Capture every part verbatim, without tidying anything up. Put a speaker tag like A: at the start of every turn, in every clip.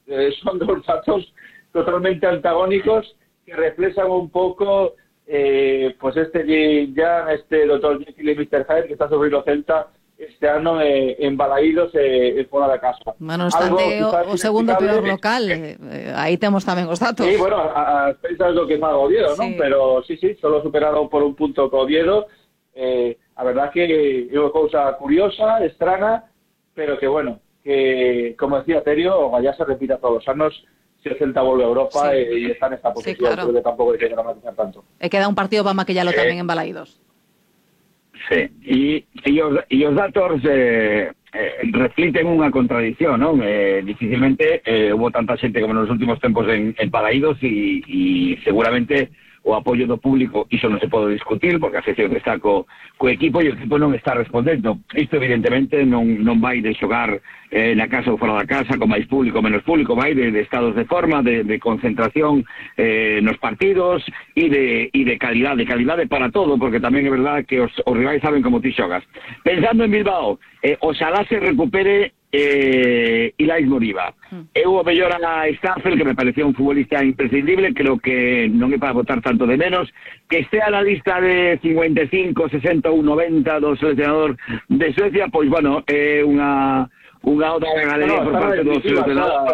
A: Eh, son dos datos totalmente antagónicos que reflejan un poco eh, pues este Jin Yang, este doctor Jekyll y mister Hyde que está sobre o Celta este ano eh, en Balaídos e eh, fora da casa.
B: Bueno, obstante, o, o segundo peor local, eh, eh, aí temos tamén os datos.
A: Sí, bueno, as pensas do que faga Oviedo, sí. Non? Pero sí, sí, solo superado por un punto co Oviedo. Eh, a verdad que é unha cousa curiosa, estrana, pero que, bueno, que, como decía Terio, o Gallá se repita todos os anos se o Celta volve a Europa sí. e, e está nesta posición, sí, claro. Creo que tampouco hai que dramatizar tanto.
B: E queda un partido para maquillalo eh, tamén en Balaídos.
C: Sí, e, e, os, e os datos eh, eh, refliten unha contradicción, non? Eh, dificilmente eh, hubo tanta xente como nos últimos tempos en, en Balaídos e, e seguramente o apoio do público, iso non se pode discutir, porque a sección está co, co equipo e o equipo non está respondendo. Isto, evidentemente, non, non vai de xogar eh, na casa ou fora da casa, con máis público ou menos público, vai de, de estados de forma, de, de concentración eh, nos partidos e de, e de calidade, calidade para todo, porque tamén é verdade que os, os rivais saben como ti xogas. Pensando en Bilbao, eh, oxalá se recupere eh, Ilais Moriba. Mm. Eu o mellor a Staffel, que me parecía un futbolista imprescindible, creo que non é para botar tanto de menos, que estea na lista de cincuenta e cinco, sesenta ou noventa do seleccionador de Suecia, pois bueno, é unha unha oda de galería no, por parte do seleccionador.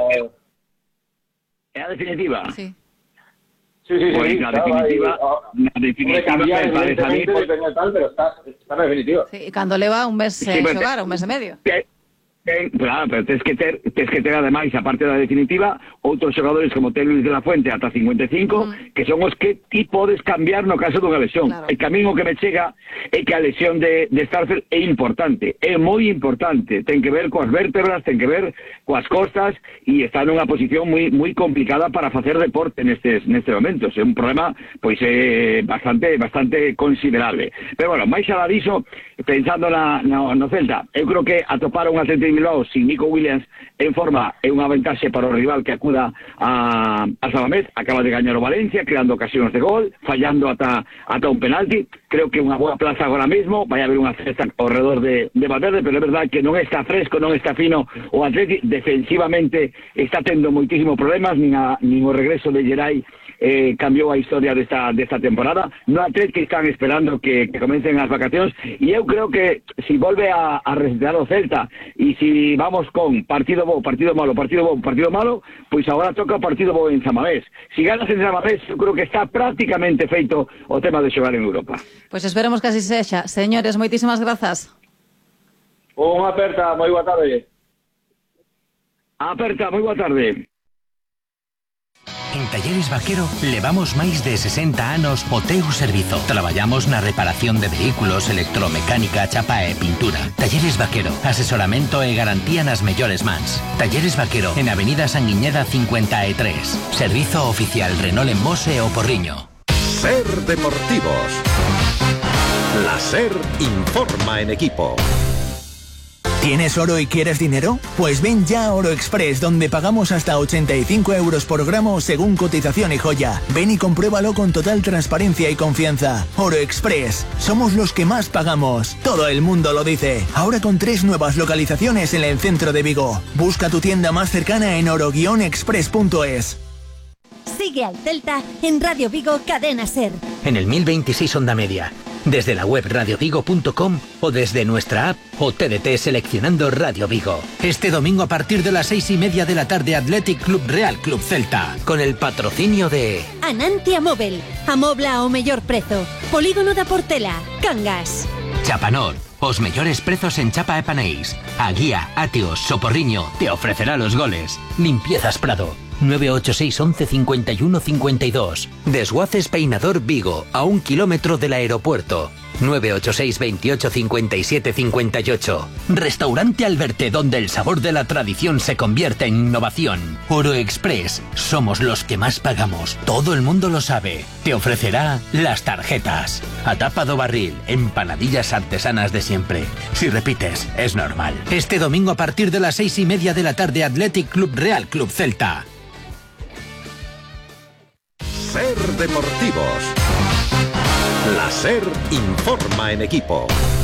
C: É a definitiva?
B: Sí.
A: Sí, sí, sí,
C: pues,
A: sí,
C: na definitiva,
A: ahí,
C: na definitiva,
A: cambiar,
C: me parece a mí,
A: tal, pero está, está na definitiva.
B: Sí, cando leva un mes
C: sí,
B: en xogar, un mes e medio.
C: Que, Ten, claro, pero tens que ter, tens que ter ademais, a parte da definitiva, outros xogadores como ten Luis de la Fuente ata cincuenta e cinco, mm. que son os que ti podes cambiar no caso dunha lesión. Claro. El camiño que me chega é que a lesión de, de Starfel é importante, é moi importante, ten que ver coas vértebras, ten que ver coas costas, e está nunha posición moi moi complicada para facer deporte nestes nestes momentos. É un problema, pois, é bastante bastante considerable. Pero bueno, máis alá diso, pensando na, no, no Celta, eu creo que atopar un Atlético Bilbao sin Nico Williams en forma é unha ventaxe para o rival que acuda a, a Samamés. Acaba de gañar o Valencia creando ocasións de gol, fallando ata, ata un penalti. Creo que unha boa plaza agora mesmo, vai haber unha cesta ao redor de, de Valverde, pero é verdade que non está fresco, non está fino o Atlético, defensivamente está tendo moitísimos problemas, nin, a, nin o regreso de Geray eh, cambiou a historia desta, desta temporada. No Atlético están esperando que, que comecen as vacacións, e eu creo que si volve a, a resetear o Celta, e si Si vamos con partido bo, partido malo, partido bo, partido malo, pois agora toca o partido bo en Samamés. Si ganas en Samamés, eu creo que está prácticamente feito o tema de xogar en Europa.
B: Pois esperemos que así sexa. Señores, moitísimas grazas.
A: Unha aperta, moi boa tarde.
C: Aperta, moi boa tarde.
D: En Talleres Vaquero levamos máis de sesenta anos o teu servizo. Traballamos na reparación de vehículos, electromecánica, chapa e pintura. Talleres Vaquero, asesoramento e garantía nas mellores mans. Talleres Vaquero, en Avenida Sanguiñeda cincuenta e tres. Servizo oficial Renault en Mos e O Porriño.
E: Ser Deportivos. La Ser informa en equipo.
F: ¿Tienes oro y quieres dinero? Pues ven ya a Oro Express, donde pagamos hasta ochenta y cinco euros por gramo según cotización y joya. Ven y compruébalo con total transparencia y confianza. Oro Express, somos los que más pagamos. Todo el mundo lo dice. Ahora con tres nuevas localizaciones en el centro de Vigo. Busca tu tienda más cercana en oro guion express punto es.
G: Sigue al Celta en Radio Vigo Cadena Ser.
D: En el mil veintiséis Onda Media, desde la web radio vigo punto com o desde nuestra app o T D T seleccionando Radio Vigo. Este domingo a partir de las seis y media de la tarde, Athletic Club Real Club Celta, con el patrocinio de
G: Anantia Móvil, amobla ao mellor prezo. Polígono da Portela, Cangas.
D: Chapanor, os mellores prezos en chapa e panéis. A Guía, Áteos, Soporriño te ofrecerá los goles. Limpiezas Prado, nueve ocho seis once cincuenta y uno cincuenta y dos. Desguaces Peinador Vigo, a un kilómetro del aeropuerto. nueve ocho seis veintiocho cincuenta y siete cincuenta y ocho. Restaurante Alberte, donde el sabor de la tradición se convierte en innovación. Oro Express, somos los que más pagamos. Todo el mundo lo sabe. Te ofrecerá las tarjetas. A tapa do barril, empanadillas artesanas de siempre. Si repites, es normal. Este domingo a partir de las seis y media de la tarde, Athletic Club Real Club Celta.
E: Ser Deportivos. La Ser informa en equipo.